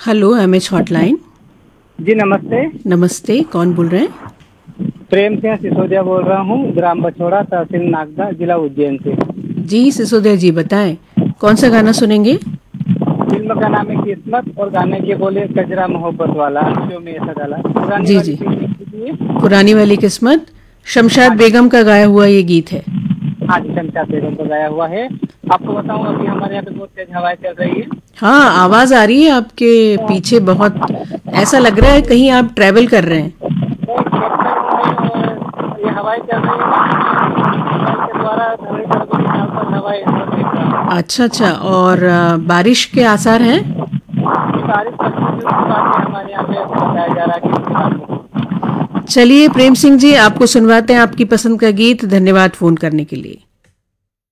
Hello MH hotline. जी नमस्ते। नमस्ते, कौन बोल रहे हैं? प्रेम सिंह सिसोदिया बोल रहा हूँ, ग्राम बछोड़ा, तहसील नागदा, जिला उज्जैन से। जी सिसोदिया जी, बताएं कौन सा गाना सुनेंगे? फिल्म का नाम है किस्मत और गाने के बोले कजरा मोहब्बत वाला, अंशों में ऐसा डाला, पुरानी जी वाली जी, फिल्म कीजिए। पुरानी वाली किस्मत, हाँ शमशाद जी। बेगम का गाया हुआ ये गीत है। हाँ जी, शमशाद बेगम को गाया हुआ है। आपको बताऊँ, अभी हमारे यहाँ पे बहुत तेज हवाएं चल रही है। हाँ, आवाज आ रही है आपके पीछे बहुत। ऐसा लग रहा है कहीं आप ट्रैवल कर रहे हैं। मैं खेत में हूँ और ये हवाएं चल रही है ना, के द्वारा धरती पर हवाएं बहुत तेज चल रही अच्छा अच्छा, और बारिश के आसार हैं? है। बारिश का हमारे यहाँ पे बताया जा रहा है कि इसके बाद चलिए प्रेम सिंह जी, आपको सुनवाते हैं आपकी पसंद का गीत। धन्यवाद फोन करने के लिए।